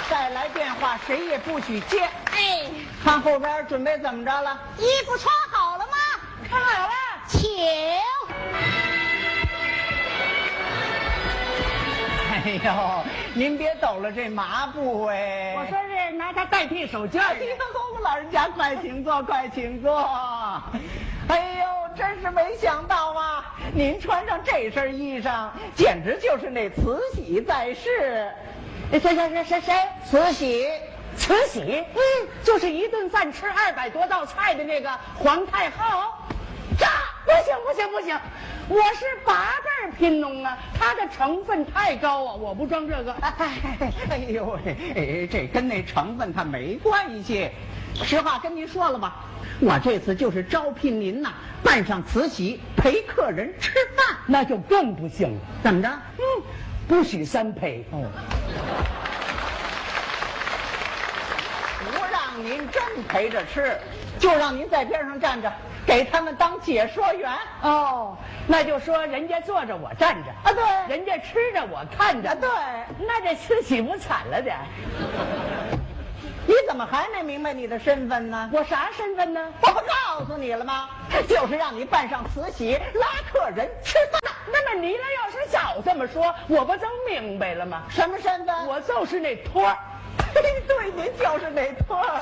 再来电话谁也不许接。 哎， 看后边准备怎么着了？ 衣服穿好了吗？ 穿好了， 请。 哎呦，您别抖了这麻布哎！ 我说是拿它代替手绢。 哎呦，老人家快请坐，快请坐。哎呦，真是没想到啊！您穿上这身衣裳，简直就是那慈禧在世。 谁？ 慈禧， 慈禧？就是一顿饭吃200多道菜的那个皇太后。不行，我是8辈贫农啊，它的成分太高啊，我不装这个。 哎呦喂，这跟那成分它没关系。实话跟您说了吧，我这次就是招聘您呐，扮上慈禧陪客人吃饭， 那就更不行了。 怎么着？ 不许3陪。 不让您真陪着吃，就让您在边上站着，给他们当解说员。 哦，那就说人家坐着我站着啊，对， 人家吃着我看着， 对， 那这慈禧不惨了点？ 你怎么还没明白你的身份呢？ 我啥身份呢？ 我不告诉你了吗？就是让你扮上慈禧拉客人吃饭。 那么你呢？要是早这么说，我不都明白了吗？ 什么身份？ 我就是那托儿。 对，您就是那托儿。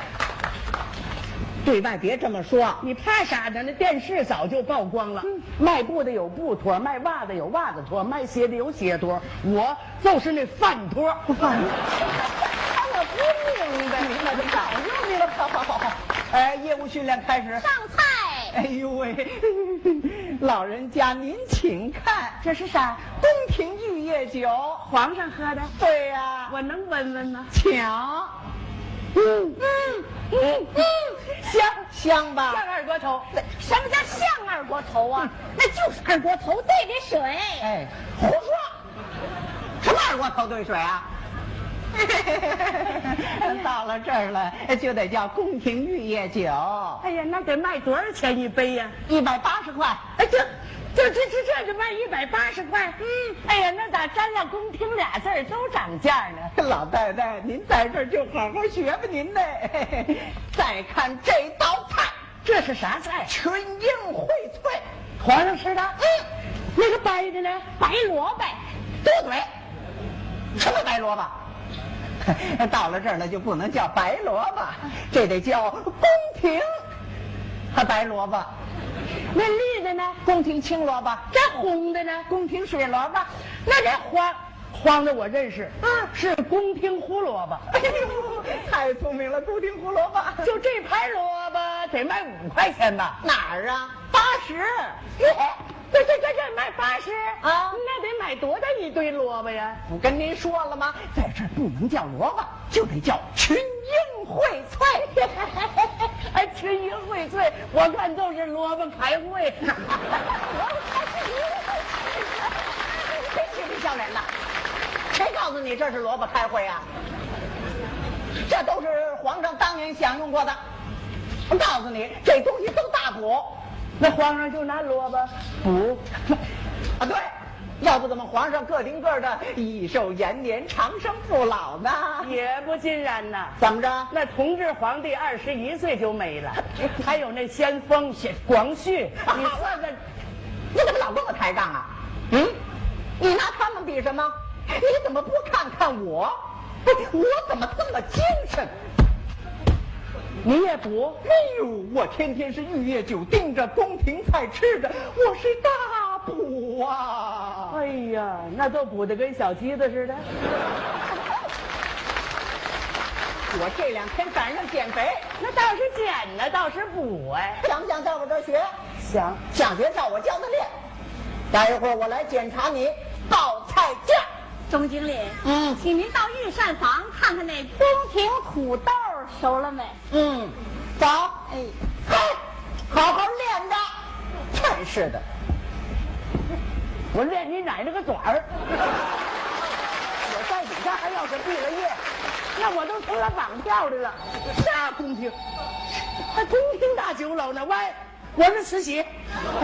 对外别这么说， 你怕啥呢？那电视早就曝光了。卖布的有布托，卖袜子有袜子托，卖鞋的有鞋托，我就是那饭托。 我不明白，明白就早就明白。好。业务训练开始。 上菜。 哎呦喂，老人家您请看， 这是啥？ 宫廷玉液酒， 皇上喝的。 对呀， 我能闻闻吗？ 抢。香吧？ 像二锅头。 什么叫像二锅头啊？那就是二锅头兑的水。 哎，胡说！什么二锅头兑水啊？到了这儿了，就得叫宫廷玉液酒。 哎呀，那得卖多少钱一杯呀 ？180块。 哎，这就卖180块。哎呀，那咋沾了宫廷俩字儿都涨价呢？ 老太太，您在这儿就好好学吧您呢。再看这道菜， 这是啥菜？ 群英荟萃， 皇上吃的。那个白的呢？ 白萝卜。 多嘴。什么白萝卜？到了这儿了就不能叫白萝卜，这得叫宫廷白萝卜。 那绿的呢？ 宫廷青萝卜。 这红的呢？ 宫廷水萝卜。 那这黄的我认识，是宫廷胡萝卜。 哎呦，太聪明了，宫廷胡萝卜。 就这盘萝卜得卖5块钱吧？ 哪儿啊？80。 这卖80 啊？ 那得买多大一堆萝卜呀？ 我跟您说了吗？在这儿不能叫萝卜，就得叫群英荟萃。 哎，群英荟萃，我看都是萝卜开会。 真是不笑脸的！谁告诉你这是萝卜开会啊？这都是皇上当年享用过的。我告诉你，这东西都大补。 那皇上就拿萝卜补啊？对，要不怎么皇上个顶个的益寿延年、长生不老呢？ 也不尽然呐。 怎么着？ 那同治皇帝21岁就没了，还有那先锋广旭，你说这， 你怎么老跟我抬杠啊？你拿他们比什么？你怎么不看看我？我怎么这么精神？ 你也补？ 哎呦，我天天是玉液酒盯着，宫廷菜吃着，我是大补啊！ 哎呀，那都补得跟小鸡子似的。 我这2天赶上减肥， 那倒是减呢，倒是补哎。 想不想在我这儿学？ 想学照我教的练。待一会儿我来检查你报菜价。 钟经理，请您到御膳房看看那宫廷土豆熟了没？ 走。好好练着。真是的， 我练你奶奶个爪儿！我在底下还要是毕了业，那我都成了绑票的了。啥宫廷？还宫廷大酒楼呢？喂，我是慈禧。